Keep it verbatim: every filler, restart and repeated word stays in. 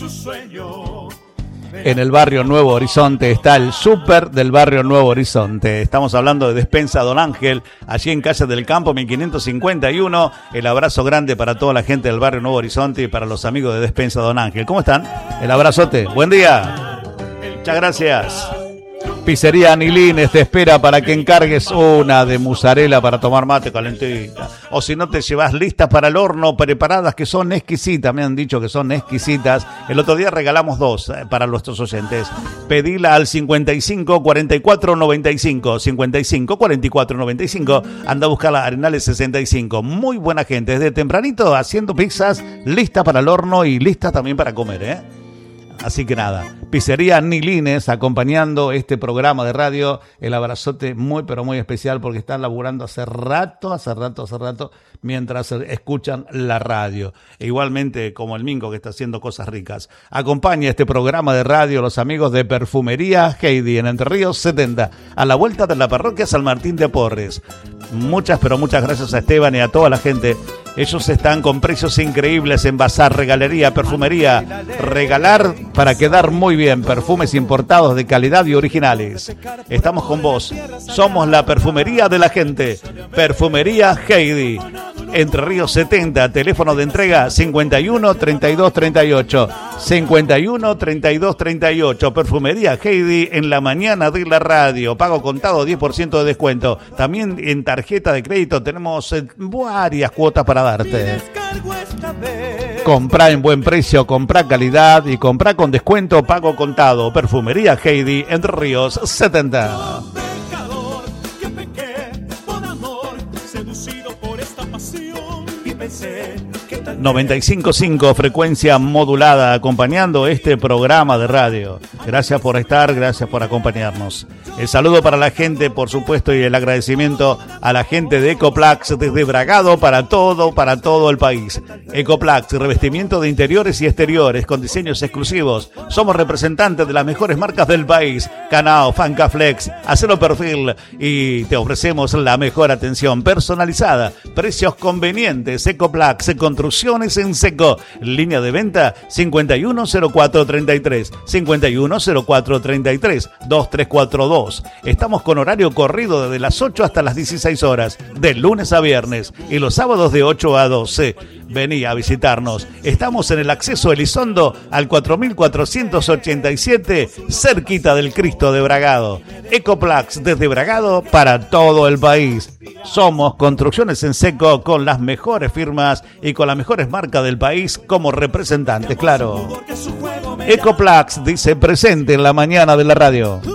En el barrio Nuevo Horizonte está el súper del barrio Nuevo Horizonte. Estamos hablando de Despensa Don Ángel, allí en Calle del Campo, mil quinientos cincuenta y uno. El abrazo grande para toda la gente del barrio Nuevo Horizonte y para los amigos de Despensa Don Ángel. ¿Cómo están? El abrazote. Buen día. Muchas gracias. Pizzería Anilines te espera para que encargues una de mozzarella para tomar mate calentita. O si no, te llevas listas para el horno, preparadas, que son exquisitas. Me han dicho que son exquisitas. El otro día regalamos dos eh, para nuestros oyentes. Pedila al cincuenta y cinco, cuarenta y cuatro, noventa y cinco. cincuenta y cinco, cuarenta y cuatro, noventa y cinco. Anda a buscarla, Arenales sesenta y cinco. Muy buena gente. Desde tempranito haciendo pizzas, listas para el horno y listas también para comer, ¿eh? Así que nada, Pizzería Anilines acompañando este programa de radio. El abrazote muy pero muy especial porque están laburando hace rato, hace rato, hace rato mientras escuchan la radio. E igualmente como el Mingo que está haciendo cosas ricas. Acompaña este programa de radio los amigos de Perfumería Heidi en Entre Ríos setenta, a la vuelta de la parroquia San Martín de Porres. Muchas pero muchas gracias a Esteban y a toda la gente. Ellos están con precios increíbles en bazar, regalería, perfumería. Regalar para quedar muy bien. Perfumes importados de calidad y originales. Estamos con vos. Somos la perfumería de la gente. Perfumería Heidi. Entre Ríos setenta. Teléfono de entrega cincuenta y uno, treinta y dos, treinta y ocho. cincuenta y uno, treinta y dos, treinta y ocho. Perfumería Heidi en la mañana de la radio. Pago contado, diez por ciento de descuento. También en tarjeta de crédito tenemos varias cuotas para darte. Comprá en buen precio, comprá calidad y comprá con descuento, pago contado. Perfumería Heidi, Entre Ríos setenta. noventa y cinco punto cinco, frecuencia modulada, acompañando este programa de radio. Gracias por estar, gracias por acompañarnos. El saludo para la gente, por supuesto, y el agradecimiento a la gente de Ecoplax desde Bragado para todo, para todo el país. Ecoplax, revestimiento de interiores y exteriores con diseños exclusivos. Somos representantes de las mejores marcas del país. Canao, Fancaflex, Acero Perfil, y te ofrecemos la mejor atención personalizada, precios convenientes. Ecoplax, construcciones en seco. Línea de venta cincuenta y uno cero cuatro treinta y tres, cincuenta y uno cero cuatro treinta y tres, dos tres cuatro dos. Estamos con horario corrido desde las ocho hasta las dieciséis horas, de lunes a viernes, y los sábados de ocho a doce. Vení a visitarnos. Estamos en el acceso Elizondo al cuatro mil cuatrocientos ochenta y siete, cerquita del Cristo de Bragado. Ecoplax desde Bragado para todo el país. Somos construcciones en seco con las mejores firmas y con las mejores marcas del país como representantes, claro. Ecoplax dice presente en la mañana de la radio.